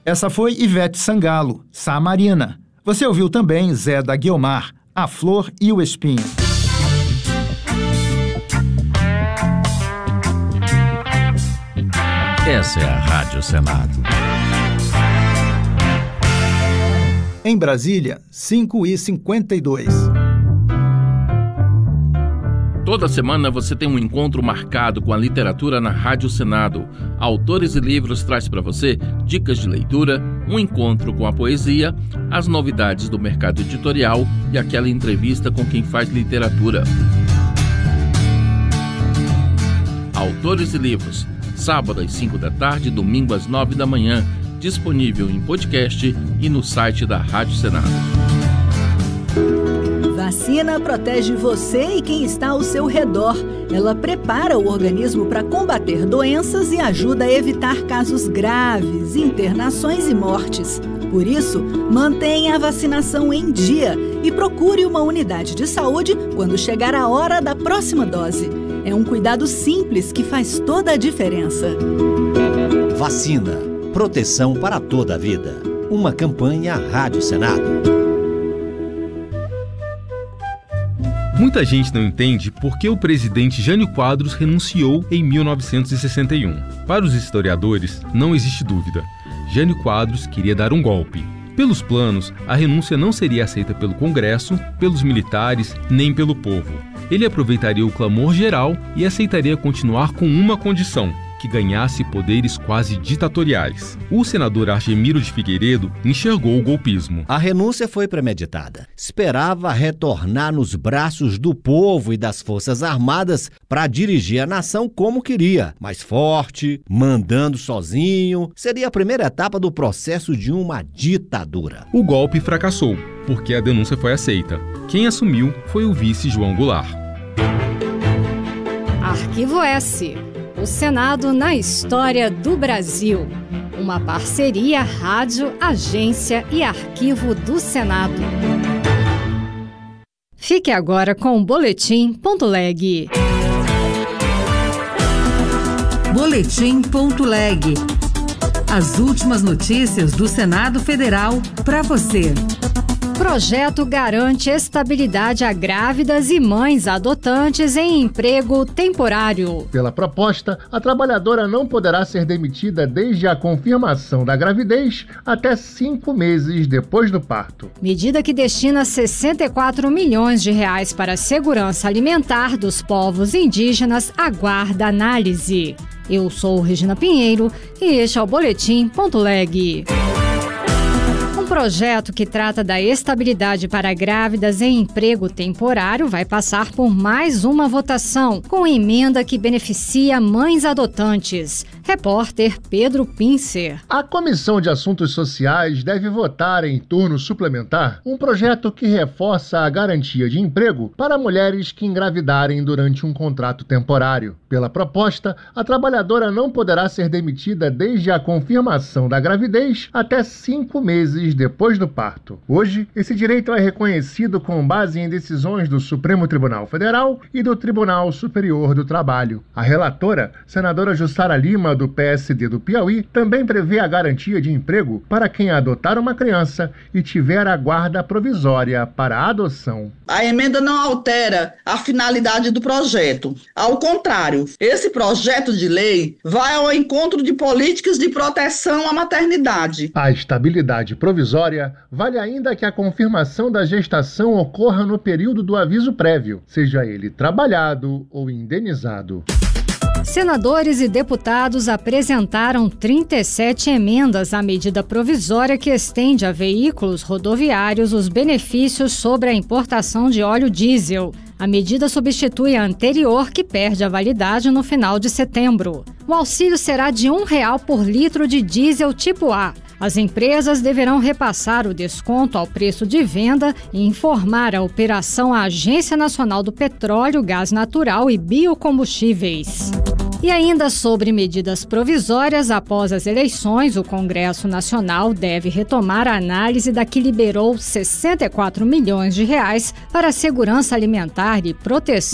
Essa foi Ivete Sangalo, Samarina. Você ouviu também Zé da Guiomar, A Flor e o Espinho. Essa é a Rádio Senado. Em Brasília, 5h52. Toda semana você tem um encontro marcado com a literatura na Rádio Senado. Autores e Livros traz para você dicas de leitura, um encontro com a poesia, as novidades do mercado editorial e aquela entrevista com quem faz literatura. Autores e Livros, sábado às 5 da tarde, domingo às 9 da manhã, disponível em podcast e no site da Rádio Senado. Vacina protege você e quem está ao seu redor. Ela prepara o organismo para combater doenças e ajuda a evitar casos graves, internações e mortes. Por isso, mantenha a vacinação em dia e procure uma unidade de saúde quando chegar a hora da próxima dose. É um cuidado simples que faz toda a diferença. Vacina. Proteção para toda a vida. Uma campanha Rádio Senado. Muita gente não entende por que o presidente Jânio Quadros renunciou em 1961. Para os historiadores, não existe dúvida. Jânio Quadros queria dar um golpe. Pelos planos, a renúncia não seria aceita pelo Congresso, pelos militares, nem pelo povo. Ele aproveitaria o clamor geral e aceitaria continuar com uma condição: que ganhasse poderes quase ditatoriais. O senador Argemiro de Figueiredo enxergou o golpismo. A renúncia foi premeditada. Esperava retornar nos braços do povo e das Forças Armadas para dirigir a nação como queria. Mais forte, mandando sozinho. Seria a primeira etapa do processo de uma ditadura. O golpe fracassou, porque a denúncia foi aceita. Quem assumiu foi o vice João Goulart. Arquivo S. O Senado na história do Brasil. Uma parceria rádio, agência e arquivo do Senado. Fique agora com o Boletim.leg. Boletim.leg. As últimas notícias do Senado Federal para você. Projeto garante estabilidade a grávidas e mães adotantes em emprego temporário. Pela proposta, a trabalhadora não poderá ser demitida desde a confirmação da gravidez até 5 meses depois do parto. Medida que destina 64 milhões de reais para a segurança alimentar dos povos indígenas aguarda análise. Eu sou Regina Pinheiro e este é o Boletim.leg. Um projeto que trata da estabilidade para grávidas em emprego temporário vai passar por mais uma votação, com emenda que beneficia mães adotantes. Repórter Pedro Pincer. A Comissão de Assuntos Sociais deve votar em turno suplementar um projeto que reforça a garantia de emprego para mulheres que engravidarem durante um contrato temporário. Pela proposta, a trabalhadora não poderá ser demitida desde a confirmação da gravidez até 5 meses depois do parto. Hoje, esse direito é reconhecido com base em decisões do Supremo Tribunal Federal e do Tribunal Superior do Trabalho. A relatora, senadora Jussara Lima, do PSD do Piauí, também prevê a garantia de emprego para quem adotar uma criança e tiver a guarda provisória para a adoção. A emenda não altera a finalidade do projeto. Ao contrário, esse projeto de lei vai ao encontro de políticas de proteção à maternidade. A estabilidade provisória vale ainda que a confirmação da gestação ocorra no período do aviso prévio, seja ele trabalhado ou indenizado. Senadores e deputados apresentaram 37 emendas à medida provisória que estende a veículos rodoviários os benefícios sobre a importação de óleo diesel. A medida substitui a anterior, que perde a validade no final de setembro. O auxílio será de R$1 por litro de diesel tipo A. As empresas deverão repassar o desconto ao preço de venda e informar a operação à Agência Nacional do Petróleo, Gás Natural e Biocombustíveis. E ainda sobre medidas provisórias, após as eleições, o Congresso Nacional deve retomar a análise da que liberou 64 milhões de reais para a segurança alimentar e proteção